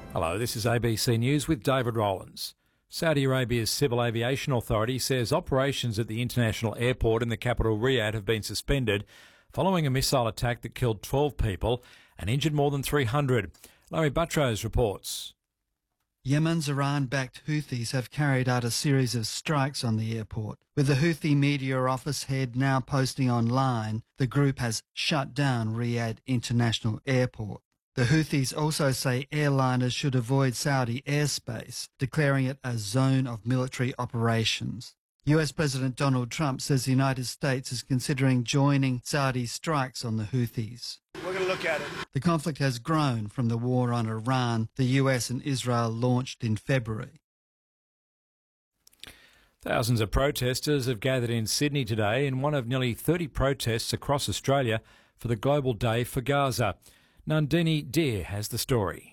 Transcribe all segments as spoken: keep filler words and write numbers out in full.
Hello, this is A B C News with David Rowlands. Saudi Arabia's Civil Aviation Authority says operations at the international airport in the capital Riyadh have been suspended following a missile attack that killed twelve people and injured more than three hundred. Larry Buttrose reports. Yemen's Iran-backed Houthis have carried out a series of strikes on the airport. With the Houthi media office head now posting online, the group has shut down Riyadh International Airport. The Houthis also say airliners should avoid Saudi airspace, declaring it a zone of military operations. U S President Donald Trump says the United States is considering joining Saudi strikes on the Houthis. We're going to look at it. The conflict has grown from the war on Iran the U S and Israel launched in February. Thousands of protesters have gathered in Sydney today in one of nearly thirty protests across Australia for the Global Day for Gaza. Nandini Deer has the story.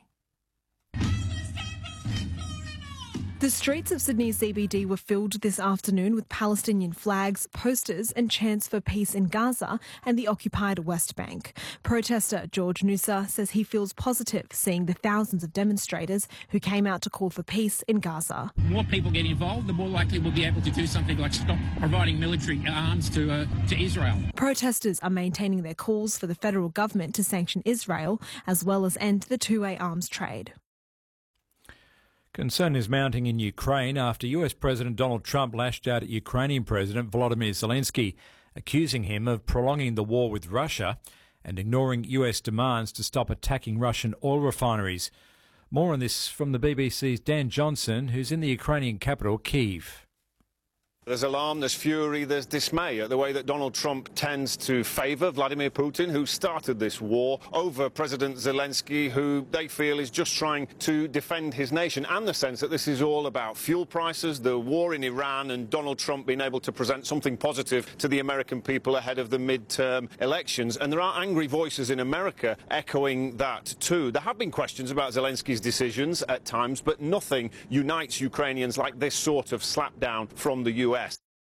The streets of Sydney's C B D were filled this afternoon with Palestinian flags, posters and chants for peace in Gaza and the occupied West Bank. Protester George Noosa says he feels positive seeing the thousands of demonstrators who came out to call for peace in Gaza. The more people get involved, the more likely we'll be able to do something like stop providing military arms to, uh, to Israel. Protesters are maintaining their calls for the federal government to sanction Israel as well as end the two-way arms trade. Concern is mounting in Ukraine after U S President Donald Trump lashed out at Ukrainian President Volodymyr Zelensky, accusing him of prolonging the war with Russia and ignoring U S demands to stop attacking Russian oil refineries. More on this from the B B C's Dan Johnson, who's in the Ukrainian capital, Kyiv. There's alarm, there's fury, there's dismay at the way that Donald Trump tends to favour Vladimir Putin, who started this war, over President Zelensky, who they feel is just trying to defend his nation, and the sense that this is all about fuel prices, the war in Iran, and Donald Trump being able to present something positive to the American people ahead of the mid-term elections. And there are angry voices in America echoing that too. There have been questions about Zelensky's decisions at times, but nothing unites Ukrainians like this sort of slapdown from the U S.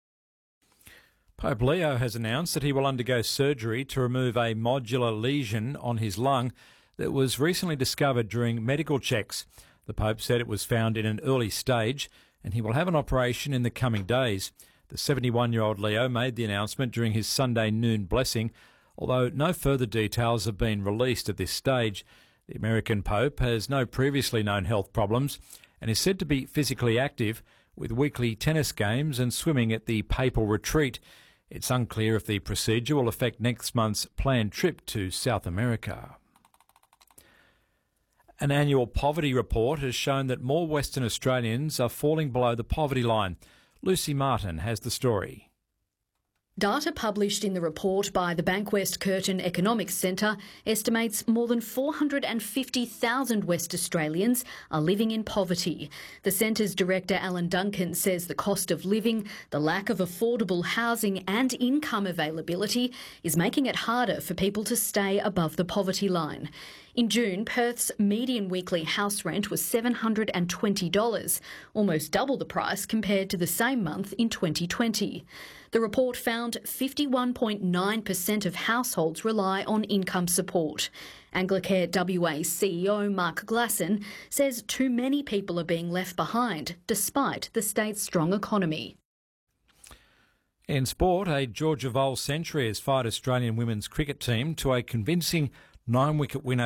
Pope Leo has announced that he will undergo surgery to remove a nodular lesion on his lung that was recently discovered during medical checks. The Pope said it was found in an early stage and he will have an operation in the coming days. The seventy-one-year-old Leo made the announcement during his Sunday noon blessing, although no further details have been released at this stage. The American Pope has no previously known health problems and is said to be physically active, with weekly tennis games and swimming at the papal retreat. It's unclear if the procedure will affect next month's planned trip to South America. An annual poverty report has shown that more Western Australians are falling below the poverty line. Lucy Martin has the story. Data published in the report by the Bankwest Curtin Economics Centre estimates more than four hundred fifty thousand West Australians are living in poverty. The centre's director, Alan Duncan, says the cost of living, the lack of affordable housing and income availability is making it harder for people to stay above the poverty line. In June, Perth's median weekly house rent was seven hundred twenty dollars, almost double the price compared to the same month in twenty twenty. The report found fifty-one point nine percent of households rely on income support. Anglicare W A C E O Mark Glasson says too many people are being left behind, despite the state's strong economy. In sport, a Georgia Voll century has fired Australian women's cricket team to a convincing nine-wicket win